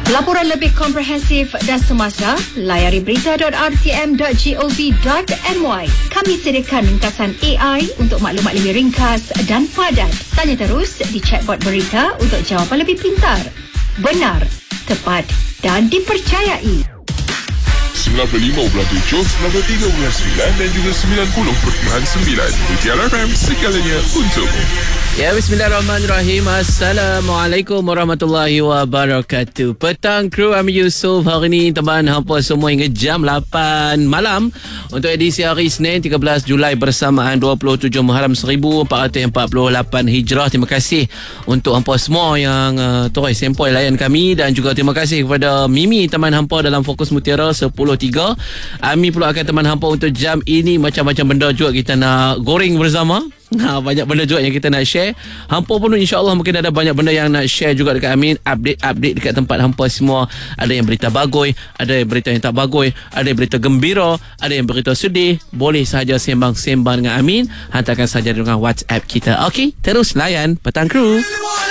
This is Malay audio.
Laporan lebih komprehensif dan semasa, layari berita.rtm.gov.my. Kami sediakan ringkasan AI untuk maklumat lebih ringkas dan padat. Tanya terus di chatbot berita untuk jawapan lebih pintar, benar, tepat dan dipercayai. 95.7, 93.9 dan juga 90.9 Ujian FM, segalanya untukmu. Ya, bismillahirrahmanirrahim. Assalamualaikum warahmatullahi wabarakatuh. Petang kru Ami Yusof. Hari ni teman hampa semua hingga jam 8 malam untuk edisi hari Isnin 13 Julai bersamaan 27 Muharram 1448 Hijrah. Terima kasih untuk hampa semua yang terus sempoi layan kami, dan juga terima kasih kepada Mimi teman hampa dalam Fokus Mutiara 10.3. Ami pula akan teman hampa untuk jam ini. Macam-macam benda juga kita nak goreng bersama. Banyak benda juga yang kita nak share. Hampa pun insyaAllah mungkin ada banyak benda yang nak share juga dekat Amin. Update dekat tempat hampa semua. Ada yang berita bagoi, ada yang berita yang tak bagoi, ada yang berita gembira, ada yang berita sedih. Boleh sahaja sembang-sembang dengan Amin. Hantarkan saja dengan WhatsApp kita. Okey, terus layan Petang Kru.